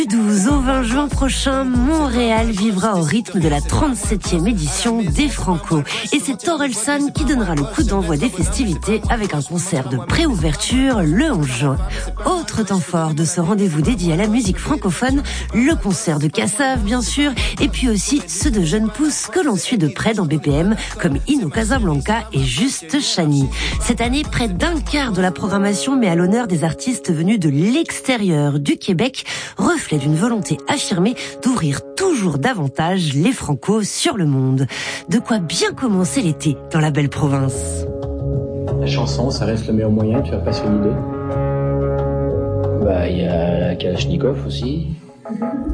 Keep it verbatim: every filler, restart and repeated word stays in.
Du douze au vingt juin prochain, Montréal vivra au rythme de la trente-septième édition des Franco. Et c'est Orelsan qui donnera le coup d'envoi des festivités avec un concert de préouverture le onze juin. Autre temps fort de ce rendez-vous dédié à la musique francophone, le concert de Kassav bien sûr, et puis aussi ceux de jeunes pousses que l'on suit de près dans B P M, comme Ino Casablanca et Juste Chani. Cette année, près d'un quart de la programmation met à l'honneur des artistes venus de l'extérieur du Québec, reflet d'une volonté affirmée d'ouvrir toujours davantage les Franco sur le monde. De quoi bien commencer l'été dans la belle province. La chanson, ça reste le meilleur moyen de faire passer une idée. Bah, il y a la Kalachnikov aussi.